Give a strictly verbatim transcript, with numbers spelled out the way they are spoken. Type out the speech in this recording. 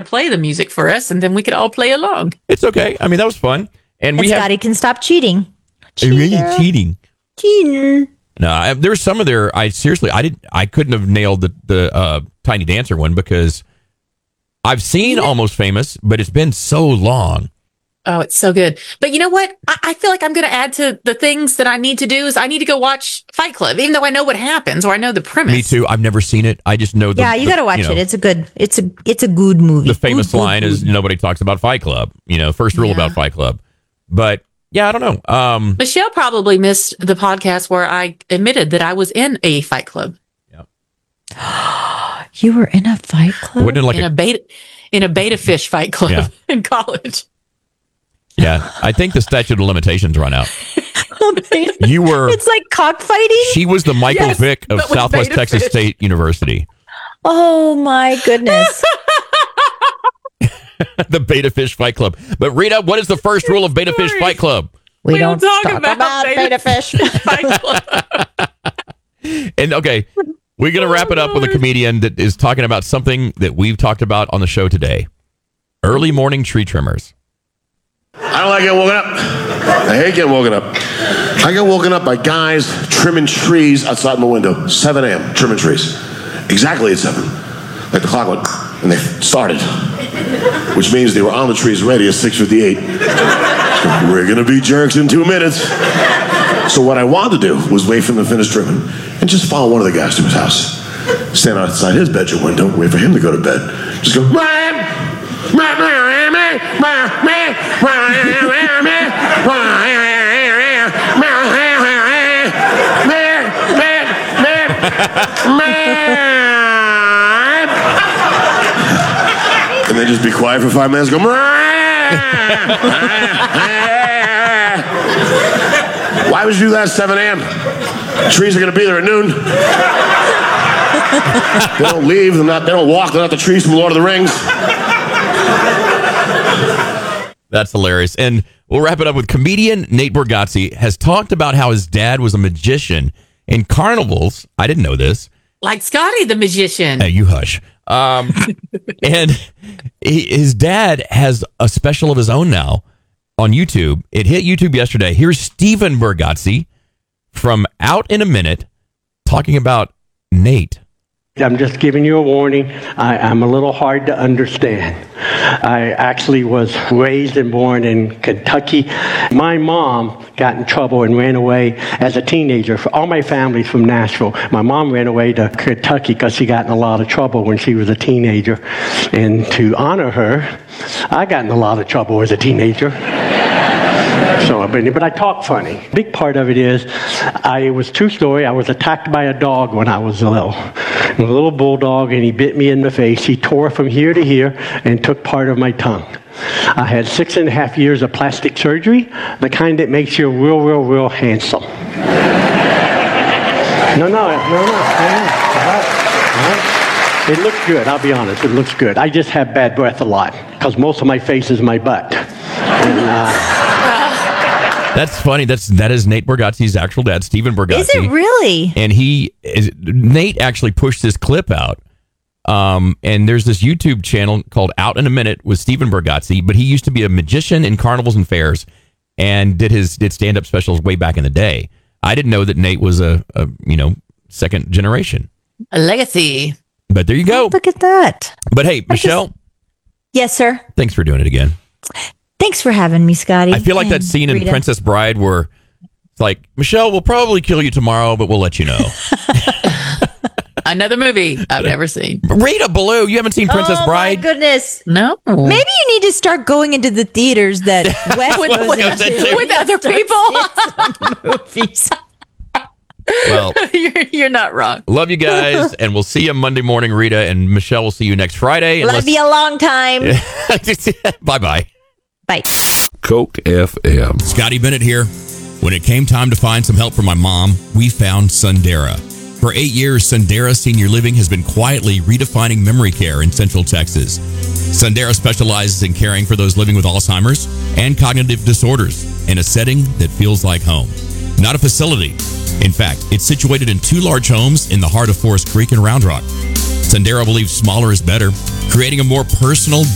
play the music for us, and then we could all play along. It's okay. I mean, that was fun. And, and we Scotty have, can stop cheating. Cheater. Cheating. Cheater. No, I, there was some of their. I seriously, I didn't. I couldn't have nailed the the uh, Tiny Dancer one because I've seen Almost Famous, but it's been so long. Oh, it's so good. But you know what? I, I feel like I'm going to add to the things that I need to do is I need to go watch Fight Club, even though I know what happens or I know the premise. Me too. I've never seen it. I just know. The, yeah, you got to watch you know, it. It's a good. It's a. It's a good movie. The famous good, line good, is good. nobody talks about Fight Club. You know, first rule Yeah. about Fight Club. But yeah, I don't know. Um, Michelle probably missed the podcast where I admitted that I was in a Fight Club. You were in a Fight Club. wasn't it like in a, a beta in a beta fish fight club Yeah. in college. yeah? I think the statute of limitations run out. You were. It's like cockfighting. She was the Michael Yes, Vick of but with Southwest beta Texas fish. State University. Oh my goodness. The Beta Fish Fight Club. But Rita, what is the first rule of Beta Fish Sorry. Fight Club? We, We don't, don't talk talk about about, beta beta fish. Fight Club. And okay, we're going to wrap it up with a comedian that is talking about something that we've talked about on the show today. Early morning tree trimmers. I don't like getting woken up. I hate getting woken up. I get woken up by guys trimming trees outside my window. seven a.m. trimming trees. Exactly at seven. Like the clock went, and they started. Which means they were on the trees ready at six fifty-eight. We're going to be jerks in two minutes. So what I wanted to do was wait for them to finish trimming and just follow one of the guys to his house. Stand outside his bedroom window, wait for him to go to bed. Just go, and then just be quiet for five minutes. Go. Why would you do that at seven a.m.? Trees are going to be there at noon. They don't leave. They're not, they don't walk. They're not the trees from Lord of the Rings. That's hilarious. And we'll wrap it up with comedian Nate Bargatze has talked about how his dad was a magician in carnivals. I didn't know this. Like Scotty the magician. Hey, you hush. Um, and he, his dad has a special of his own now on YouTube. It hit YouTube yesterday. Here's Stephen Bargatze from Out in a Minute talking about Nate. I'm just giving you a warning. I, I'm a little hard to understand. I actually was raised and born in Kentucky. My mom got in trouble and ran away as a teenager. All my family's from Nashville. My mom ran away to Kentucky because she got in a lot of trouble when she was a teenager. And to honor her, I got in a lot of trouble as a teenager. So, but, but I talk funny. Big part of it is, I, it was true story. I was attacked by a dog when I was little. A little bulldog, and he bit me in the face. He tore from here to here and took part of my tongue. I had six and a half years of plastic surgery, the kind that makes you real, real, real handsome. No, no, no, no, no, no. It looks good, I'll be honest. It looks good. I just have bad breath a lot because most of my face is my butt. And, uh, That's funny. That's that is Nate Bargatze's actual dad, Stephen Bargatze. Is it really? And he is Nate actually pushed this clip out. Um, and there's this YouTube channel called Out in a Minute with Stephen Bargatze, but he used to be a magician in carnivals and fairs and did his did stand-up specials way back in the day. I didn't know that Nate was a, a you know, second generation. A legacy. But there you go. Look at that. But hey, Michelle, Yes, sir. thanks for doing it again. Thanks for having me, Scotty. I feel like that And scene in Rita. Princess Bride where it's like, Michelle, we'll probably kill you tomorrow, but we'll let you know. Another movie I've never seen. Rita Ballou, you haven't seen Princess oh, Bride? my goodness. No. Maybe you need to start going into the theaters that Wes With, goes with, into. with other people. Movies. Well, you're, you're not wrong. love you guys, and we'll see you Monday morning, Rita, and Michelle will see you next Friday. Love you a long time. Bye-bye. Bye. Coke F M. Scotty Bennett here. When it came time to find some help for my mom, we found Sundera. For eight years, Sundera Senior Living has been quietly redefining memory care in Central Texas. Sundera specializes in caring for those living with Alzheimer's and cognitive disorders in a setting that feels like home. Not a facility. In fact, it's situated in two large homes in the heart of Forest Creek and Round Rock. Sundera believes smaller is better, creating a more personal,